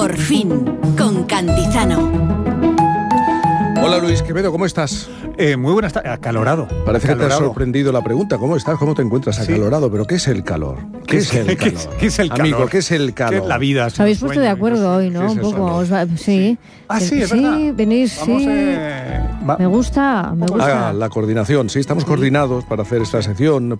Por fin, con Cantizano. Hola Luis Quevedo, ¿cómo estás? Muy buenas tardes, acalorado. Parece que te ha Acalorado. sorprendido la pregunta. ¿Cómo estás? ¿Cómo te encuentras? Acalorado. ¿Pero qué es el calor? ¿Qué es el calor? ¿Qué es el calor? Amigo, ¿qué es el calor? ¿Qué es la vida? Os habéis puesto de acuerdo hoy, ¿no? ¿Qué es Un eso, poco. no? Sí. Ah, sí, es verdad. Sí, venís, Vamos, sí. Me gusta, me gusta. La coordinación, sí, estamos coordinados para hacer esta sección.